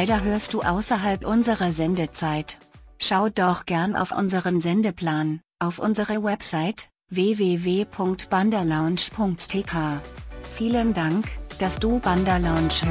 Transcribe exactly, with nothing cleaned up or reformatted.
Leider hörst du außerhalb unserer Sendezeit. Schau doch gern auf unseren Sendeplan, auf unsere Website, w w w punkt bandalounge punkt t k. Vielen Dank, dass du Banderlounge hörst.